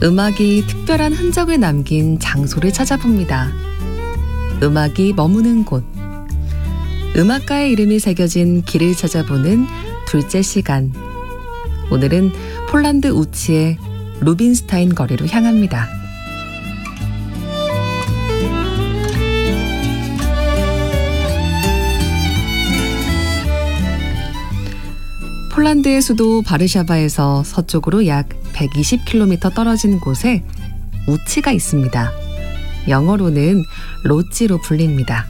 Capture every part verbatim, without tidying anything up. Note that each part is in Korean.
음악이 특별한 흔적을 남긴 장소를 찾아봅니다. 음악이 머무는 곳. 음악가의 이름이 새겨진 길을 찾아보는 둘째 시간. 오늘은 폴란드 우치의 루빈스타인 거리로 향합니다. 폴란드의 수도 바르샤바에서 서쪽으로 약 백이십 킬로미터 떨어진 곳에 우치가 있습니다. 영어로는 로찌로 불립니다.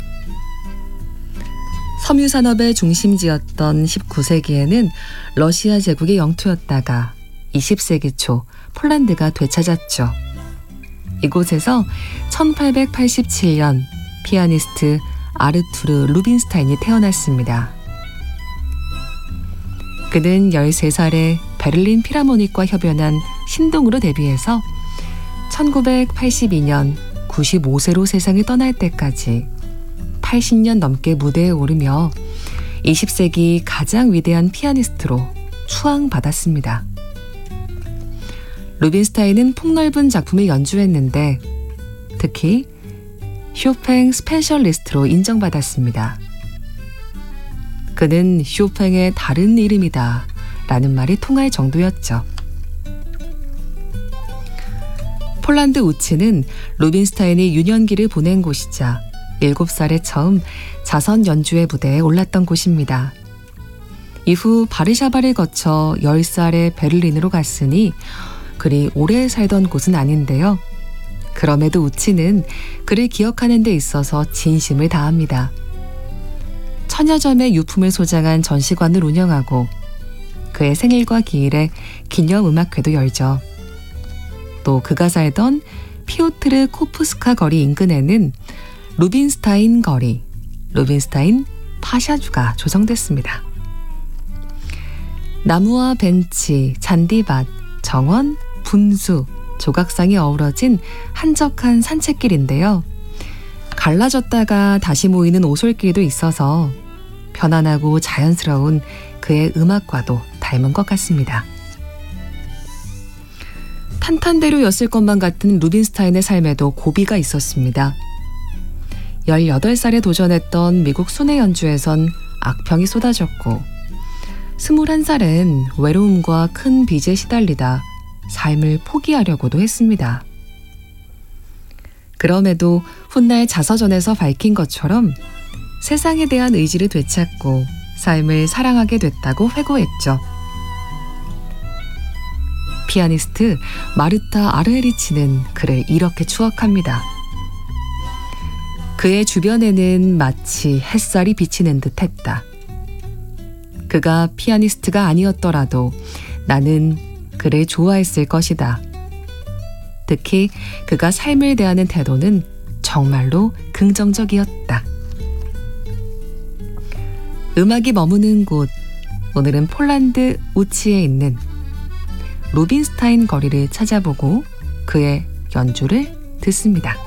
섬유산업의 중심지였던 십구 세기에는 러시아 제국의 영토였다가 이십 세기 초 폴란드가 되찾았죠. 이곳에서 천팔백팔십칠 년 피아니스트 아르투르 루빈스타인이 태어났습니다. 그는 열세 살에 베를린 필하모닉과 협연한 신동으로 데뷔해서 천구백팔십이 년 구십오 세로 세상을 떠날 때까지 팔십 년 넘게 무대에 오르며 이십 세기 가장 위대한 피아니스트로 추앙받았습니다. 루빈스타인은 폭넓은 작품을 연주했는데 특히 쇼팽 스페셜리스트로 인정받았습니다. 그는 쇼팽의 다른 이름이다 라는 말이 통할 정도였죠. 폴란드 우치는 루빈스타인이 유년기를 보낸 곳이자 일곱 살에 처음 자선 연주회 무대에 올랐던 곳입니다. 이후 바르샤바를 거쳐 열 살에 베를린으로 갔으니 그리 오래 살던 곳은 아닌데요. 그럼에도 우치는 그를 기억하는 데 있어서 진심을 다합니다. 천여 점의 유품을 소장한 전시관을 운영하고 그의 생일과 기일에 기념음악회도 열죠. 또 그가 살던 피오트르 코프스카 거리 인근에는 루빈스타인 거리, 루빈스타인 파샤주가 조성됐습니다. 나무와 벤치, 잔디밭, 정원, 분수, 조각상이 어우러진 한적한 산책길인데요. 갈라졌다가 다시 모이는 오솔길도 있어서 편안하고 자연스러운 그의 음악과도 닮은 것 같습니다. 탄탄대로였을 것만 같은 루빈스타인의 삶에도 고비가 있었습니다. 열여덟 살에 도전했던 미국 순회 연주에선 악평이 쏟아졌고 스물한 살엔 외로움과 큰 빚에 시달리다 삶을 포기하려고도 했습니다. 그럼에도 훗날 자서전에서 밝힌 것처럼 세상에 대한 의지를 되찾고 삶을 사랑하게 됐다고 회고했죠. 피아니스트 마르타 아르헤리치는 그를 이렇게 추억합니다. 그의 주변에는 마치 햇살이 비치는 듯 했다. 그가 피아니스트가 아니었더라도 나는 그를 좋아했을 것이다. 특히 그가 삶을 대하는 태도는 정말로 긍정적이었다. 음악이 머무는 곳, 오늘은 폴란드 우치에 있는 루빈스타인 거리를 찾아보고 그의 연주를 듣습니다.